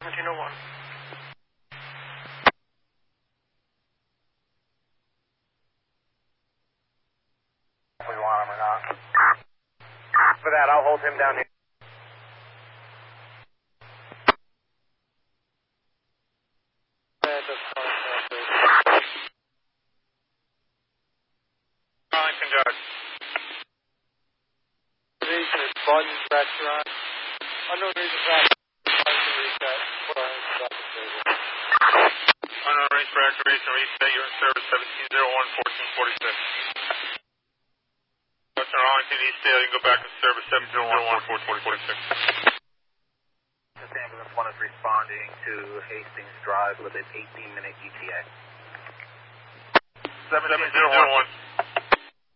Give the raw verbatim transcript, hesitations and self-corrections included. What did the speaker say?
seventeen oh one. If we want him or not. For that, I'll hold him down here. Arlington Guard. Reason is button restaurant. Unknown reason for Arlington reset. Unknown reason for activation reset. You're in service seventeen oh one, fourteen forty-six. Western Arlington East Dale, you can go back to service seventeen oh one, fourteen forty-six. This ambulance one is responding to Hastings Drive with an eighteen minute E T A. seventeen oh one.